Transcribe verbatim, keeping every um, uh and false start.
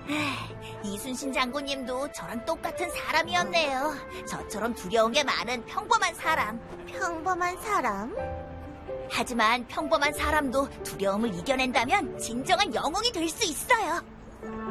이순신 장군님도 저랑 똑같은 사람이었네요. 저처럼 두려운 게 많은 평범한 사람. 평범한 사람? 하지만 평범한 사람도 두려움을 이겨낸다면 진정한 영웅이 될 수 있어요.